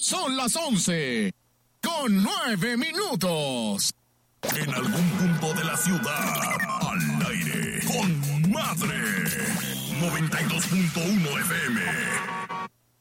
Son las 11:09. En algún punto de la ciudad, al aire, con Madre. 92.1 FM.